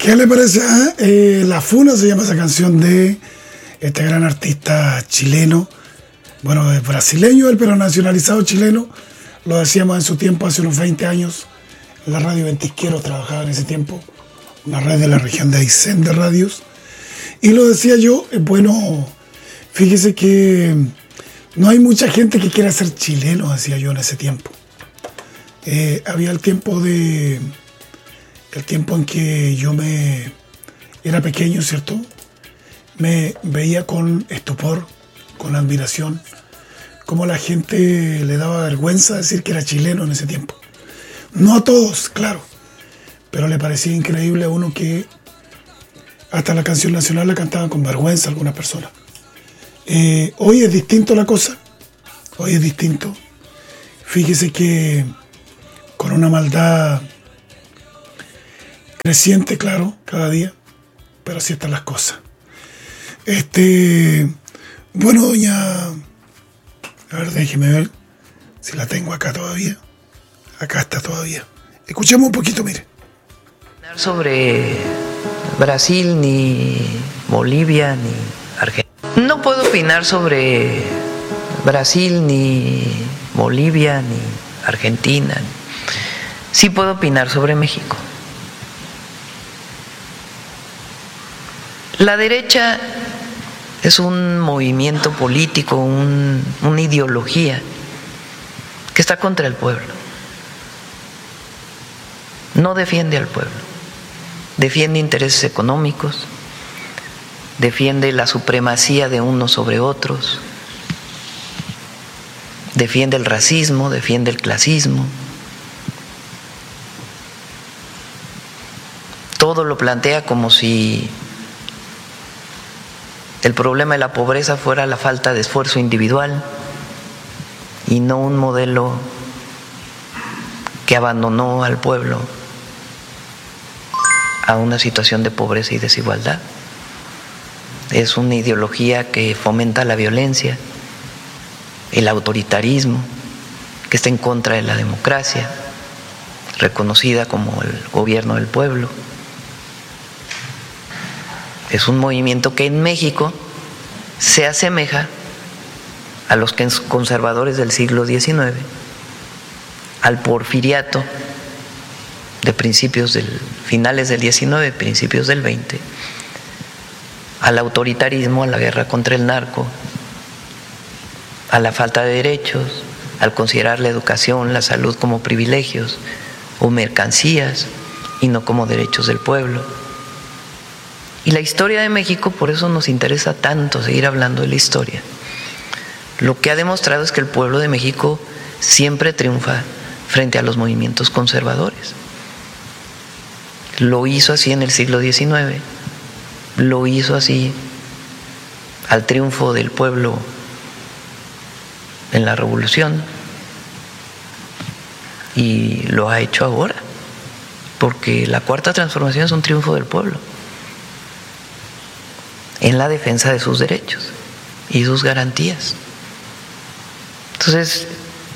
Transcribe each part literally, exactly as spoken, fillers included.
¿Qué le parece? Ah, eh, La Funa se llama esa canción de este gran artista chileno. Bueno, es brasileño él, pero nacionalizado chileno. Lo decíamos en su tiempo, hace unos veinte años. En la radio Ventisquero trabajaba en ese tiempo. Una red de la región de Aysén de radios. Y lo decía yo, eh, bueno, fíjese que no hay mucha gente que quiera ser chileno, decía yo en ese tiempo. Eh, había el tiempo de... El tiempo en que yo me era pequeño, ¿cierto? Me veía con estupor, con admiración, cómo la gente le daba vergüenza decir que era chileno en ese tiempo. No a todos, claro, pero le parecía increíble a uno que hasta la canción nacional la cantaban con vergüenza a algunas personas. Eh, hoy es distinto la cosa, hoy es distinto. Fíjese que con una maldad creciente, claro, cada día, pero así están las cosas. Este, bueno, doña, a ver, déjeme ver si la tengo acá todavía. Acá está todavía. Escuchemos un poquito, mire. Sobre Brasil, ni Bolivia, ni Argentina. No puedo opinar sobre Brasil, ni Bolivia, ni Argentina. Sí puedo opinar sobre México. La derecha es un movimiento político, un, una ideología que está contra el pueblo. No defiende al pueblo, defiende intereses económicos, defiende la supremacía de unos sobre otros, defiende el racismo, defiende el clasismo. Todo lo plantea como si el problema de la pobreza fuera la falta de esfuerzo individual y no un modelo que abandonó al pueblo a una situación de pobreza y desigualdad. Es una ideología que fomenta la violencia, el autoritarismo, que está en contra de la democracia, reconocida como el gobierno del pueblo. Es un movimiento que en México se asemeja a los conservadores del siglo diecinueve, al porfiriato de principios del finales del diecinueve, principios del veinte, al autoritarismo, a la guerra contra el narco, a la falta de derechos, al considerar la educación, la salud como privilegios o mercancías y no como derechos del pueblo. Y la historia de México, por eso nos interesa tanto seguir hablando de la historia. Lo que ha demostrado es que el pueblo de México siempre triunfa frente a los movimientos conservadores. Lo hizo así en el siglo diecinueve, lo hizo así al triunfo del pueblo en la Revolución y lo ha hecho ahora, porque la Cuarta Transformación es un triunfo del pueblo en la defensa de sus derechos y sus garantías. Entonces,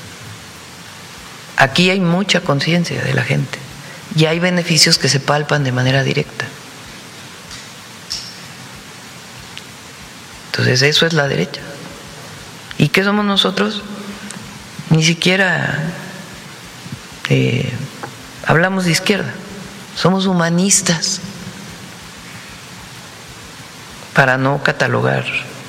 aquí hay mucha conciencia de la gente y hay beneficios que se palpan de manera directa. Entonces, eso es la derecha. ¿Y qué somos nosotros? Ni siquiera eh, hablamos de izquierda, somos humanistas, para no catalogar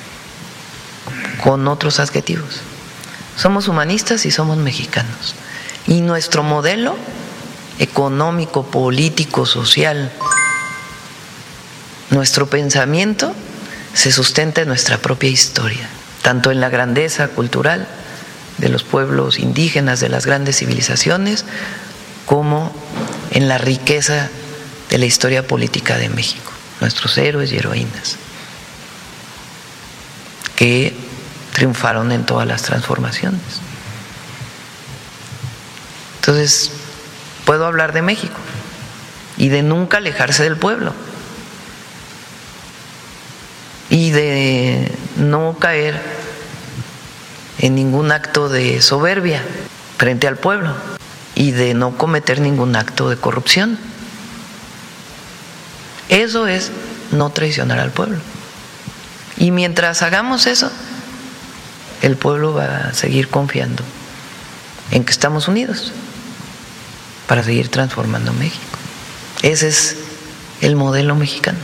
con otros adjetivos. Somos humanistas y somos mexicanos. Y nuestro modelo económico, político, social, nuestro pensamiento se sustenta en nuestra propia historia, tanto en la grandeza cultural de los pueblos indígenas, de las grandes civilizaciones, como en la riqueza de la historia política de México, nuestros héroes y heroínas que triunfaron en todas las transformaciones. Entonces, puedo hablar de México y de nunca alejarse del pueblo y de no caer en ningún acto de soberbia frente al pueblo y de no cometer ningún acto de corrupción. Eso es no traicionar al pueblo. Y mientras hagamos eso, el pueblo va a seguir confiando en que estamos unidos para seguir transformando México. Ese es el modelo mexicano.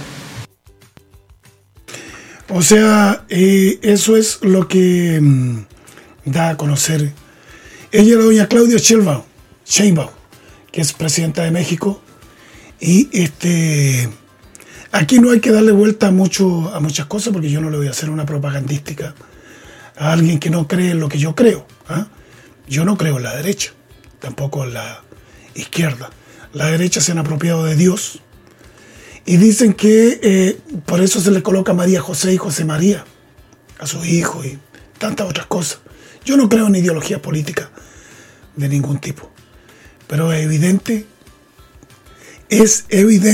O sea, eh, eso es lo que mmm, da a conocer. Ella era doña Claudia Sheinbaum, Sheinbaum, que es presidenta de México. Y este, aquí no hay que darle vuelta mucho a muchas cosas, porque yo no le voy a hacer una propagandística a alguien que no cree en lo que yo creo. ¿eh? Yo no creo en la derecha, tampoco en la izquierda. La derecha se han apropiado de Dios y dicen que eh, por eso se le coloca María José y José María a su hijo y tantas otras cosas. Yo no creo en ideología política de ningún tipo, pero es evidente, es evidente